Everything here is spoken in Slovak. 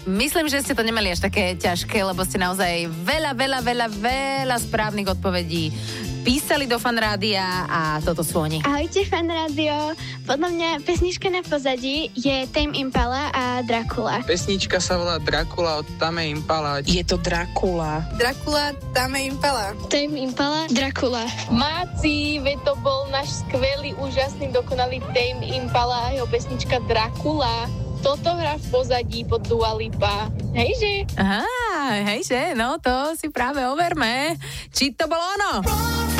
Myslím, že ste to nemali až také ťažké, lebo ste naozaj veľa správnych odpovedí písali do Fanrádia a toto sú oni. Ahojte, Fanrádio. Podľa mňa pesnička na pozadí je Tame Impala a Dracula. Pesnička sa volá Dracula od Tame Impala. Je to Dracula. Dracula, Tame Impala. Tame Impala, Dracula. Máci, veď to bol náš skvelý, úžasný, dokonalý Tame Impala a jeho pesnička Dracula. Toto hrá v pozadí pod Dua Lipa. Hejže? Aha, hejže, no to si práve overme. Či to bolo ono?